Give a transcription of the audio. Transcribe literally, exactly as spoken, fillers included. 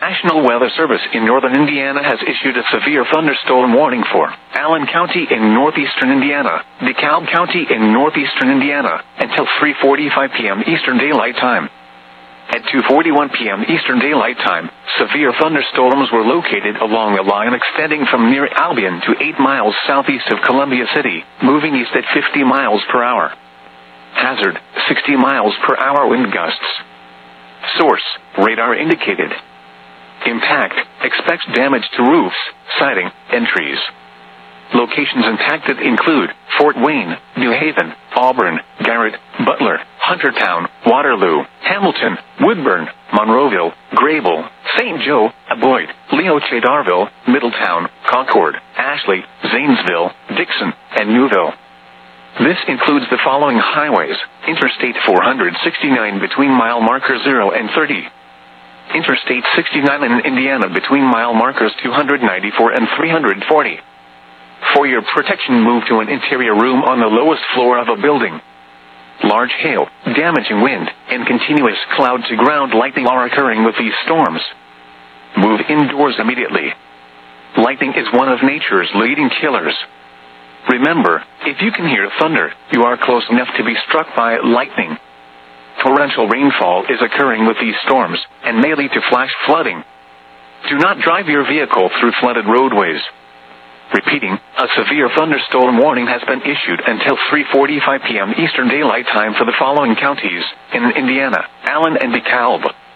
National Weather Service in northern Indiana has issued a severe thunderstorm warning for Allen County in northeastern Indiana, DeKalb County in northeastern Indiana, until three forty-five p.m. Eastern Daylight Time. At two forty-one p.m. Eastern Daylight Time, severe thunderstorms were located along a line extending from near Albion to eight miles southeast of Columbia City, moving east at fifty miles per hour. Hazard, sixty miles per hour wind gusts. Source, radar indicated. Impact, expects damage to roofs, siding, and trees. Locations impacted include Fort Wayne, New Haven, Auburn, Garrett, Butler, Huntertown, Waterloo, Hamilton, Woodburn, Monroeville, Grable, Saint Joe, Boyd, Leoche Darville, Middletown, Concord, Ashley, Zanesville, Dixon, and Newville. This includes the following highways: Interstate four sixty-nine between mile marker zero and thirty. Interstate sixty-nine in Indiana between mile markers two ninety-four and three forty. For your protection, move to an interior room on the lowest floor of a building. Large hail, damaging wind, and continuous cloud-to-ground lightning are occurring with these storms. Move indoors immediately. Lightning is one of nature's leading killers. Remember, if you can hear thunder, you are close enough to be struck by lightning. Torrential rainfall is occurring with these storms, and may lead to flash flooding. Do not drive your vehicle through flooded roadways. Repeating, a severe thunderstorm warning has been issued until three forty-five p.m. Eastern Daylight Time for the following counties in Indiana: Allen and DeKalb.